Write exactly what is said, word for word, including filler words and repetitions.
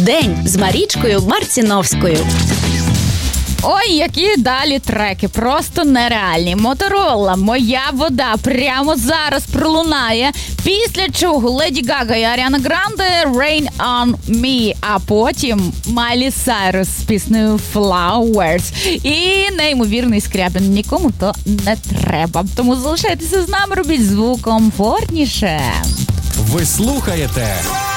День з Марічкою Марціновською. Ой, які далі треки, просто нереальні. Моторола, Моя вода прямо зараз пролунає. Після чого Леді Гага і Аріана Гранде Rain on Me, а потім Майлі Сайрус з піснею Flowers. І неймовірний Скрябін. Нікому то не треба. Тому залишайтеся з нами, робіть звук комфортніше. Ви слухаєте